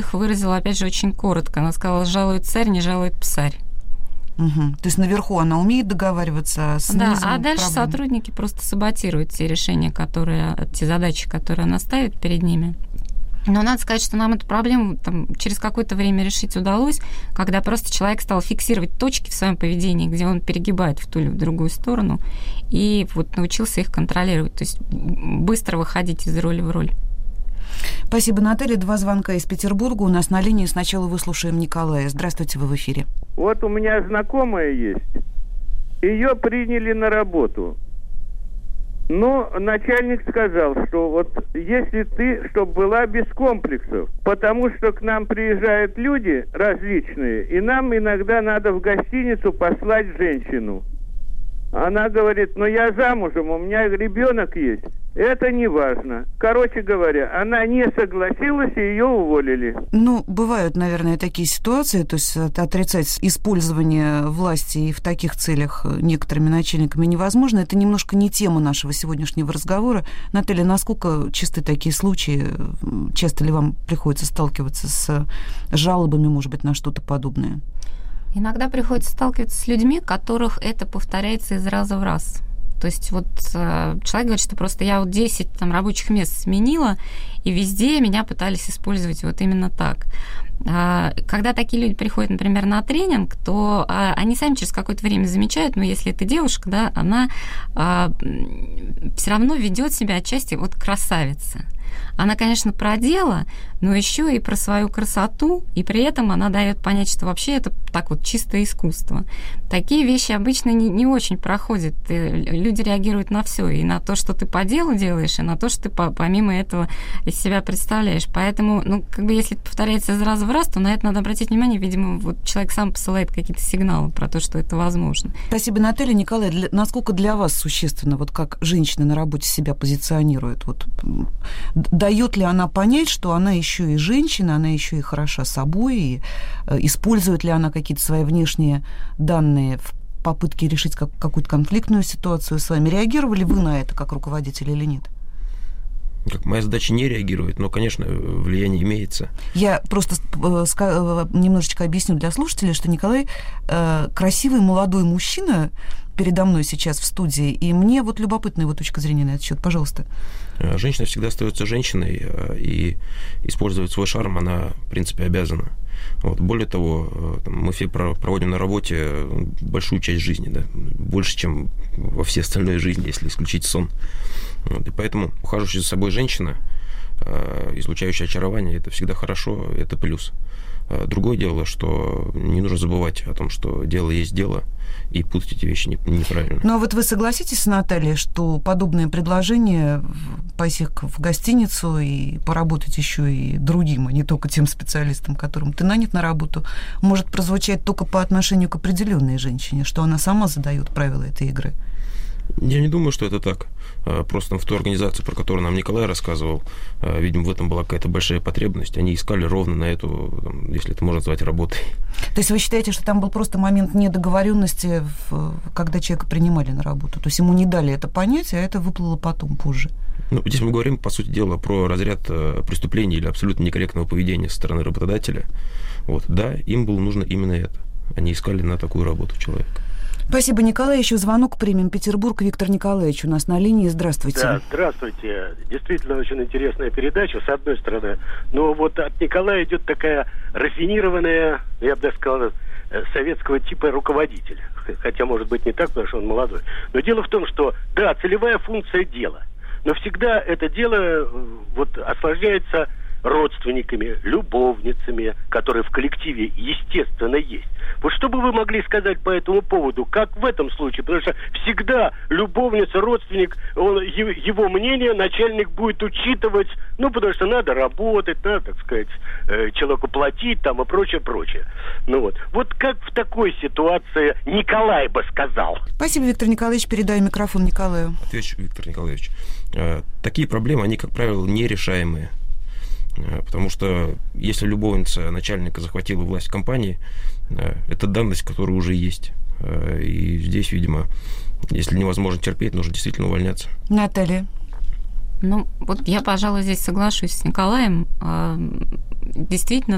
их выразила, опять же, очень коротко. Она сказала: жалует царь, не жалует псарь. Угу. То есть наверху она умеет договариваться, а снизу Да, а дальше проблемы. сотрудники просто саботируют те решения, те задачи, которые она ставит перед ними. Но надо сказать, что нам эту проблему через какое-то время решить удалось, когда просто человек стал фиксировать точки в своем поведении, где он перегибает в ту или в другую сторону, и вот научился их контролировать, то есть быстро выходить из роли в роль. Спасибо, Наталья. 2 звонка из Петербурга. У нас на линии. Сначала выслушаем Николая. Здравствуйте, вы в эфире. Вот у меня знакомая есть. Ее приняли на работу. Но начальник сказал, что вот если ты, чтобы была без комплексов, потому что к нам приезжают люди различные, и нам иногда надо в гостиницу послать женщину. Она говорит: но я замужем, у меня ребенок есть. Это не важно. Короче говоря, она не согласилась, и ее уволили. Ну, бывают, наверное, такие ситуации, то есть отрицать использование власти и в таких целях некоторыми начальниками невозможно. Это немножко не тема нашего сегодняшнего разговора. Наталья, насколько часты такие случаи? Часто ли вам приходится сталкиваться с жалобами, может быть, на что-то подобное? Иногда приходится сталкиваться с людьми, которых это повторяется из раза в раз. То есть вот человек говорит, что просто я вот 10 рабочих мест сменила, и везде меня пытались использовать вот именно так. Когда такие люди приходят, например, на тренинг, то они сами через какое-то время замечают, ну, если это девушка, да, она все равно ведет себя отчасти вот красавица. Она, конечно, про дело, но еще и про свою красоту, и при этом она дает понять, что вообще это так вот чистое искусство. Такие вещи обычно не очень проходят. Люди реагируют на все, и на то, что ты по делу делаешь, и на то, что ты помимо этого из себя представляешь. Поэтому, ну, как бы если это повторяется из раза в раз, то на это надо обратить внимание. Видимо, вот человек сам посылает какие-то сигналы про то, что это возможно. Спасибо, Наталья. Николай, насколько для вас существенно, вот как женщина на работе себя позиционирует? Вот, дает ли она понять, что она еще и женщина, она еще и хороша собой, и использует ли она какие-то свои внешние данные в попытке решить какую-то конфликтную ситуацию с вами? Реагировали вы на это как руководитель или нет? Моя задача не реагировать, но, конечно, влияние имеется. Я просто немножечко объясню для слушателей, что Николай красивый молодой мужчина передо мной сейчас в студии, и мне вот любопытна его точка зрения на этот счет. Пожалуйста. Женщина всегда остается женщиной, и использовать свой шарм она, в принципе, обязана. Вот. Более того, мы все проводим на работе большую часть жизни, да, больше, чем во всей остальной жизни, если исключить сон. Вот. И поэтому ухаживающая за собой женщина, излучающая очарование, это всегда хорошо, это плюс. Другое дело, что не нужно забывать о том, что дело есть дело, и путать эти вещи неправильно. Ну, а вот вы согласитесь с Натальей, что подобное предложение пойти в гостиницу и поработать еще и другим, а не только тем специалистам, которым ты нанят на работу, может прозвучать только по отношению к определенной женщине, что она сама задает правила этой игры? Я не думаю, что это так. Просто в ту организацию, про которую нам Николай рассказывал, видимо, в этом была какая-то большая потребность. Они искали ровно на эту, если это можно назвать, работой. То есть вы считаете, что там был просто момент недоговоренности, когда человека принимали на работу? То есть ему не дали это понять, а это выплыло потом, позже? Ну, здесь мы говорим, по сути дела, про разряд преступлений или абсолютно некорректного поведения со стороны работодателя. Вот. Да, им было нужно именно это. Они искали на такую работу человека. Спасибо, Николай. Еще звонок примем. Петербург. Виктор Николаевич у нас на линии. Здравствуйте. Да, здравствуйте. Действительно, очень интересная передача, с одной стороны. Но вот от Николая идет такая рафинированная, я бы даже сказал, советского типа руководитель. Хотя, может быть, не так, потому что он молодой. Но дело в том, что, да, целевая функция дела. Но всегда это дело вот осложняется родственниками, любовницами, которые в коллективе, естественно, есть. Вот что бы вы могли сказать по этому поводу, как в этом случае? Потому что всегда любовница, родственник, его мнение начальник будет учитывать, ну, потому что надо работать, надо, так сказать, человеку платить там и прочее, прочее. Ну вот. Вот как в такой ситуации Николай бы сказал? Спасибо, Виктор Николаевич. Передаю микрофон Николаю. Отвечу, Виктор Николаевич. Такие проблемы, они, как правило, нерешаемые. Потому что если любовница начальника захватила власть в компании, это данность, которая уже есть. И здесь, видимо, если невозможно терпеть, нужно действительно увольняться. Наталья. Ну, вот я, пожалуй, здесь соглашусь с Николаем. Действительно,